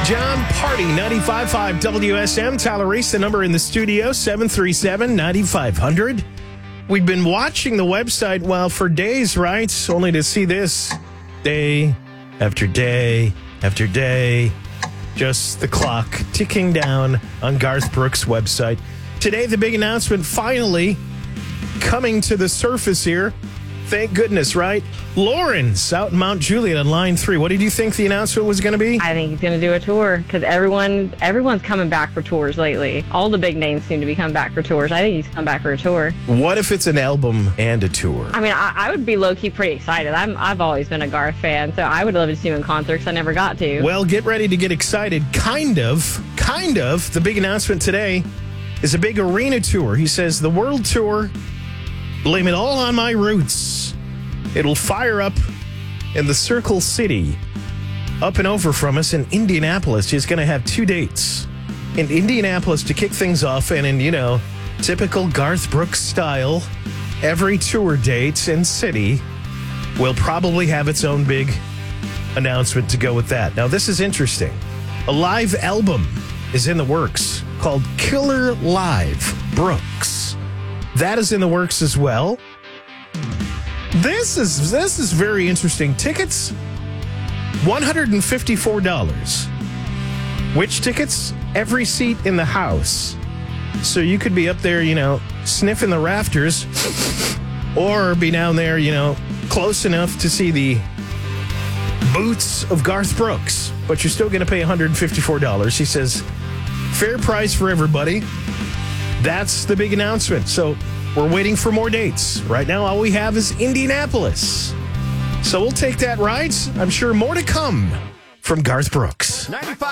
John Party, 95.5 WSM. Tyler Reese, the number in the studio, 737-9500. We've been watching the website, well, for days, right? Only to see this day after day after day. Just the clock ticking down on Garth Brooks' website. Today, the big announcement finally coming to the surface here. Thank goodness, right? Lauren's out in Mount Juliet on line 3. What did you think the announcement was going to be? I think he's going to do a tour because everyone's coming back for tours lately. All the big names seem to be coming back for tours. I think he's come back for a tour. What if it's an album and a tour? I mean, I would be low-key pretty excited. I've always been a Garth fan, so I would love to see him in concerts. I never got to. Well, get ready to get excited. Kind of. The big announcement today is a big arena tour. He says the world tour, blame it all on my roots. It'll fire up in the Circle City up and over from us in Indianapolis. He's going to have 2 dates in Indianapolis to kick things off. And in, typical Garth Brooks style, every tour date and city will probably have its own big announcement to go with that. Now, this is interesting. A live album is in the works called Killer Live Brooks. That is in the works as well. This is very interesting. Tickets, $154. Which tickets? Every seat in the house. So you could be up there, sniffing the rafters, or be down there, close enough to see the boots of Garth Brooks. But you're still going to pay $154. He says, fair price for everybody. That's the big announcement. So we're waiting for more dates. Right now, all we have is Indianapolis. So we'll take that ride. I'm sure more to come from Garth Brooks. 95.